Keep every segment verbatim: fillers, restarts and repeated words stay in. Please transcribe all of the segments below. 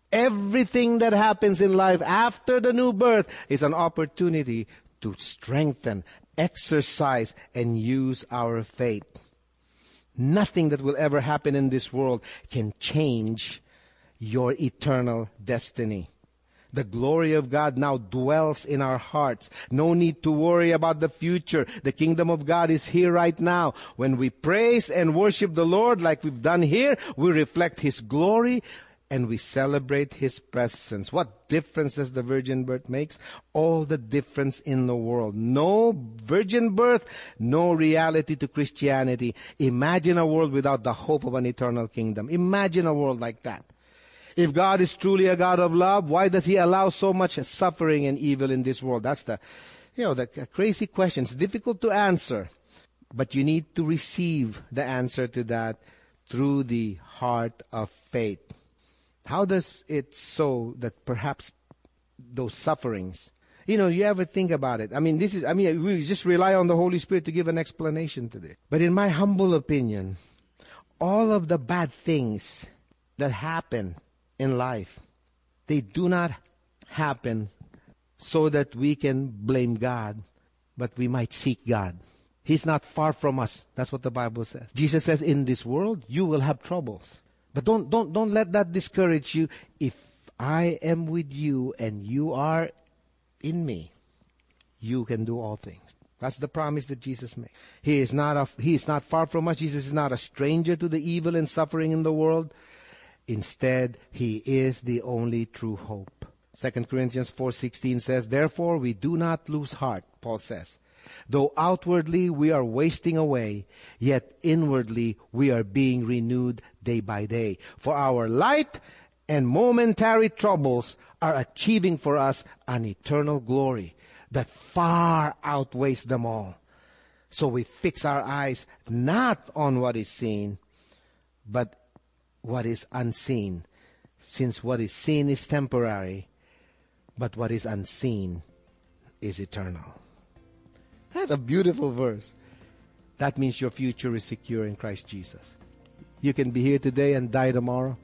Everything that happens in life after the new birth is an opportunity to strengthen, exercise, and use our faith. Nothing that will ever happen in this world can change your eternal destiny. The glory of God now dwells in our hearts. No need to worry about the future. The kingdom of God is here right now. When we praise and worship the Lord like we've done here, we reflect His glory and we celebrate His presence. What difference does the virgin birth make? All the difference in the world. No virgin birth, no reality to Christianity. Imagine a world without the hope of an eternal kingdom. Imagine a world like that. If God is truly a God of love, why does He allow so much suffering and evil in this world? That's the, you know, the crazy question. It's difficult to answer, but you need to receive the answer to that through the heart of faith. How does it so that perhaps those sufferings, you know, you ever think about it? I mean, this is, I mean, we just rely on the Holy Spirit to give an explanation to this. But in my humble opinion, all of the bad things that happen in life, they do not happen so that we can blame God, but we might seek God. He's not far from us. That's what the Bible says. Jesus says, in this world, you will have troubles. But don't, don't, don't let that discourage you. If I am with you and you are in me, you can do all things. That's the promise that Jesus made. He is not a, He is not far from us. Jesus is not a stranger to the evil and suffering in the world. Instead, He is the only true hope. Second Corinthians four sixteen says, therefore we do not lose heart, Paul says. Though outwardly we are wasting away, yet inwardly we are being renewed day by day. For our light and momentary troubles are achieving for us an eternal glory that far outweighs them all. So we fix our eyes not on what is seen, but what is unseen, since what is seen is temporary, but what is unseen is eternal. That's a beautiful verse. That means your future is secure in Christ Jesus. You can be here today and die tomorrow.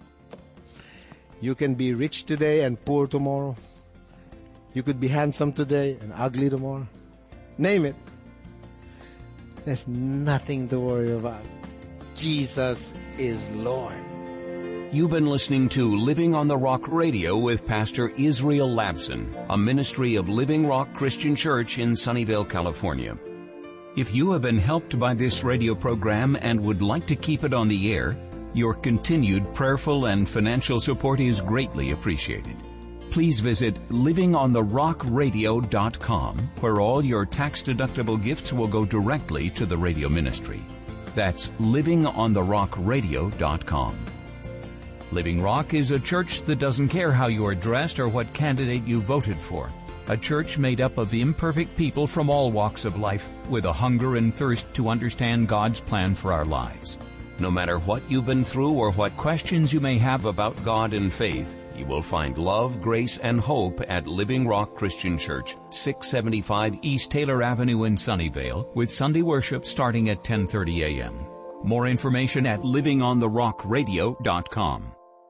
You can be rich today and poor tomorrow. You could be handsome today and ugly tomorrow. Name it. There's nothing to worry about. Jesus is Lord. You've been listening to Living on the Rock Radio with Pastor Israel Labson, a ministry of Living Rock Christian Church in Sunnyvale, California. If you have been helped by this radio program and would like to keep it on the air, your continued prayerful and financial support is greatly appreciated. Please visit living on the rock radio dot com, where all your tax-deductible gifts will go directly to the radio ministry. That's living on the rock radio dot com. Living Rock is a church that doesn't care how you are dressed or what candidate you voted for. A church made up of imperfect people from all walks of life with a hunger and thirst to understand God's plan for our lives. No matter what you've been through or what questions you may have about God and faith, you will find love, grace, and hope at Living Rock Christian Church, six seventy-five East Taylor Avenue in Sunnyvale, with Sunday worship starting at ten thirty a.m. More information at living on the rock radio dot com.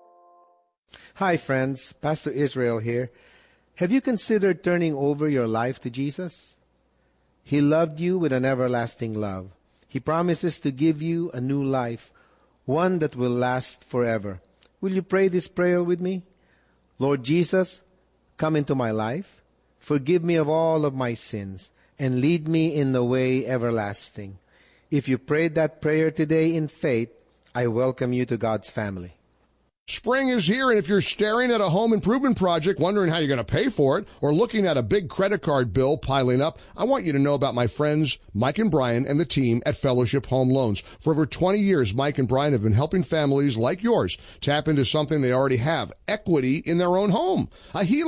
Hi friends, Pastor Israel here. Have you considered turning over your life to Jesus? He loved you with an everlasting love. He promises to give you a new life, one that will last forever. Will you pray this prayer with me? Lord Jesus, come into my life. Forgive me of all of my sins and lead me in the way everlasting. If you prayed that prayer today in faith, I welcome you to God's family. Spring is here, and if you're staring at a home improvement project, wondering how you're going to pay for it, or looking at a big credit card bill piling up, I want you to know about my friends Mike and Brian and the team at Fellowship Home Loans. For over twenty years, Mike and Brian have been helping families like yours tap into something they already have, equity in their own home. A H E L O C,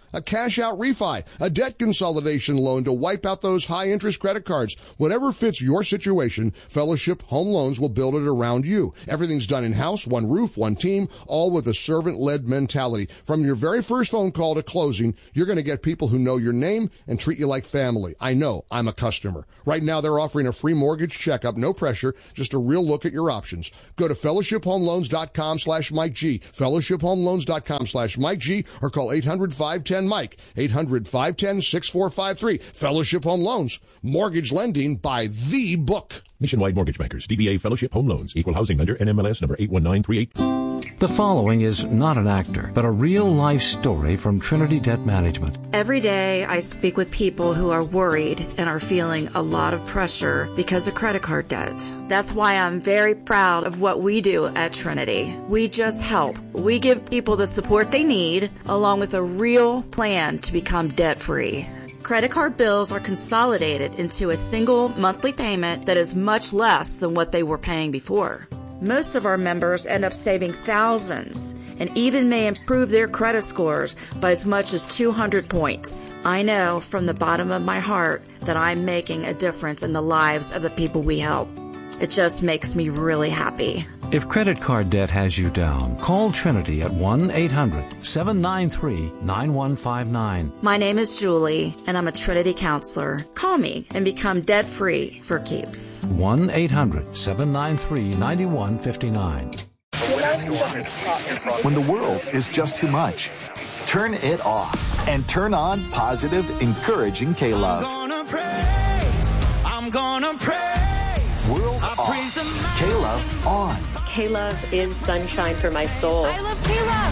a cash-out refi, a debt consolidation loan to wipe out those high-interest credit cards. Whatever fits your situation, Fellowship Home Loans will build it around you. Everything's done in-house, one roof, one team, all with a servant-led mentality. From your very first phone call to closing, you're going to get people who know your name and treat you like family. I know. I'm a customer. Right now, they're offering a free mortgage checkup, no pressure, just a real look at your options. Go to fellowship home loans dot com slash Mike G, fellowship home loans dot com slash Mike G, or call eight hundred, five one zero, Mike, eight hundred, five one zero, six four five three. Fellowship Home Loans, mortgage lending by the book. Nationwide Mortgage Bankers, D B A Fellowship Home Loans, Equal Housing Lender, N M L S number eight one nine three eight. The following is not an actor, but a real-life story from Trinity Debt Management. Every day I speak with people who are worried and are feeling a lot of pressure because of credit card debt. That's why I'm very proud of what we do at Trinity. We just help. We give people the support they need, along with a real plan to become debt-free. Credit card bills are consolidated into a single monthly payment that is much less than what they were paying before. Most of our members end up saving thousands and even may improve their credit scores by as much as two hundred points. I know from the bottom of my heart that I'm making a difference in the lives of the people we help. It just makes me really happy. If credit card debt has you down, call Trinity at one eight hundred, seven nine three, nine one five nine. My name is Julie, and I'm a Trinity counselor. Call me and become debt-free for keeps. one eight hundred, seven nine three, nine one five nine. When the world is just too much, turn it off and turn on positive, encouraging K-Love. I'm gonna praise, I'm gonna praise. World off, K-Love on. K-Love is sunshine for my soul. I love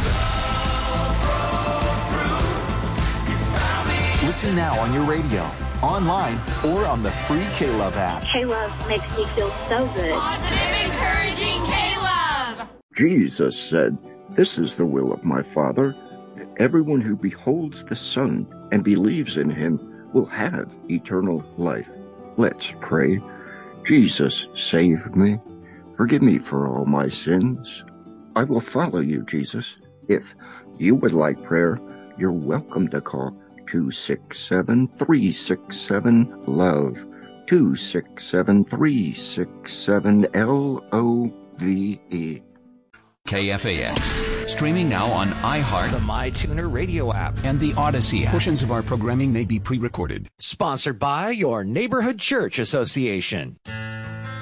K-Love. Listen now on your radio, online, or on the free K-Love app. K-Love makes me feel so good. Positive, encouraging K-Love. Jesus said, "This is the will of my Father, that everyone who beholds the Son and believes in him will have eternal life." Let's pray. Jesus, save me. Forgive me for all my sins. I will follow you, Jesus. If you would like prayer, you're welcome to call two six seven, three six seven, LOVE, two six seven, three six seven, L O V E. K F A X, streaming now on iHeart, the MyTuner radio app, and the Odyssey app. Portions of our programming may be pre-recorded. Sponsored by your Neighborhood Church Association.